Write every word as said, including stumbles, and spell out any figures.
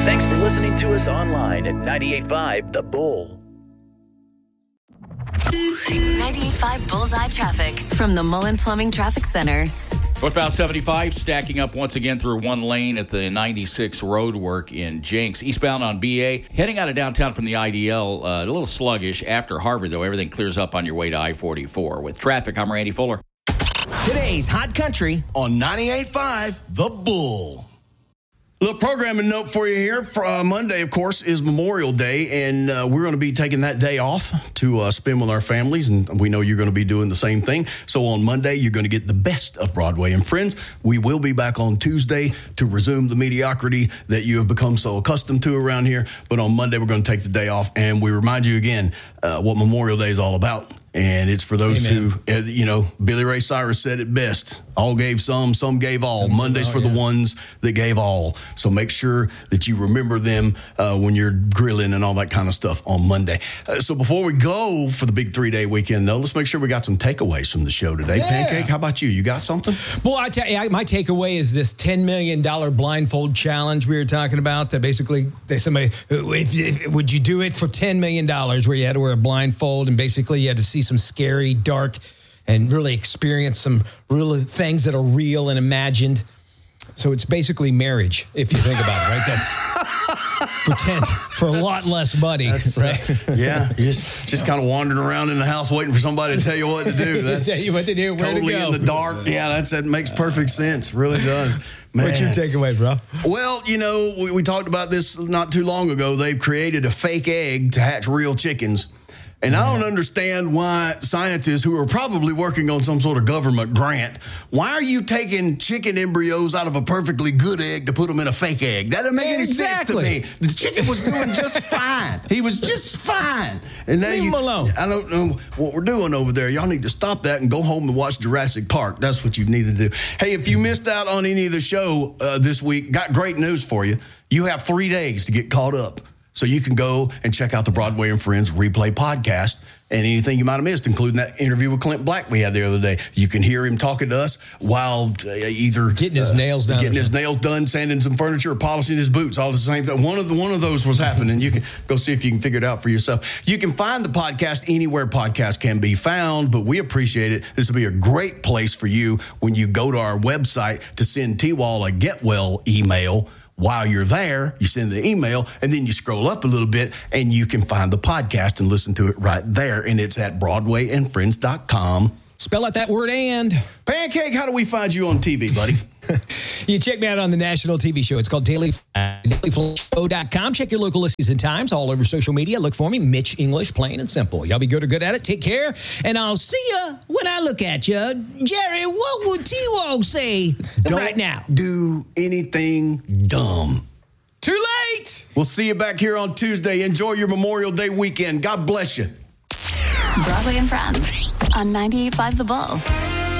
Thanks for listening to us online at ninety-eight point five The Bull. ninety-eight point five Bullseye Traffic from the Mullen Plumbing Traffic Center. Northbound seventy-five stacking up once again through one lane at the ninety-six road work in Jenks. Eastbound on B A, heading out of downtown from the I D L, uh, a little sluggish. After Harvard, though, everything clears up on your way to I forty-four. With traffic, I'm Randy Fuller. Today's Hot Country on ninety-eight point five The Bull. Little programming note for you here. For, uh, Monday, of course, is Memorial Day, and uh, we're going to be taking that day off to uh, spend with our families, and we know you're going to be doing the same thing. So on Monday, you're going to get the best of Broadway and Friends. We will be back on Tuesday to resume the mediocrity that you have become so accustomed to around here. But on Monday, we're going to take the day off, and we remind you again uh, what Memorial Day is all about. And it's for those Amen. who, uh, you know, Billy Ray Cyrus said it best. All gave some, some gave all. Some Monday's all, for yeah. the ones that gave all. So make sure that you remember them uh, when you're grilling and all that kind of stuff on Monday. Uh, so before we go for the big three-day weekend, though, let's make sure we got some takeaways from the show today. Yeah. Pancake, how about you? You got something? Well, I tell you, my takeaway is this ten million dollars blindfold challenge we were talking about. That basically, they, somebody, if, if, would you do it for ten million dollars where you had to wear a blindfold and basically you had to see some scary, dark, and really experience some real things that are real and imagined. So it's basically marriage, if you think about it, right? That's for ten, for a lot less money, That's, right? Uh, yeah, you're just, just kind of wandering around in the house waiting for somebody to tell you what to do. That's tell you what to do, where totally to go. in the dark. Yeah, that's that makes perfect sense. Really does. Man. What's your takeaway, bro? Well, you know, we, we talked about this not too long ago. They've created a fake egg to hatch real chickens. And I don't understand why scientists who are probably working on some sort of government grant, why are you taking chicken embryos out of a perfectly good egg to put them in a fake egg? That doesn't make any exactly. sense to me. The chicken was doing just fine. He was just fine. And now Leave you, him alone. I don't know what we're doing over there. Y'all need to stop that and go home and watch Jurassic Park. That's what you need to do. Hey, if you missed out on any of the show uh, this week, got great news for you. You have three days to get caught up. So you can go and check out the Broadway and Friends replay podcast and anything you might have missed, including that interview with Clint Black we had the other day. You can hear him talking to us while uh, either getting his uh, nails done, getting his nails done, sanding some furniture, or polishing his boots. All the same. One of the, one of those was happening. You can go see if you can figure it out for yourself. You can find the podcast anywhere podcasts can be found, but we appreciate it. This will be a great place for you when you go to our website to send T-Wall a get well email. While you're there, you send the email, and then you scroll up a little bit, and you can find the podcast and listen to it right there. And it's at broadway and friends dot com. Spell out that word and. Pancake, how do we find you on T V, buddy? You check me out on the national T V show. It's called Daily Daily Flow dot com. Check your local listings and times all over social media. Look for me, Mitch English, plain and simple. Y'all be good or good at it. Take care, and I'll see you when I look at you. Jerry, what would T-Wall say Don't right now? do anything dumb. Too late. We'll see you back here on Tuesday. Enjoy your Memorial Day weekend. God bless you. Broadway and Friends on ninety-eight point five The Bull.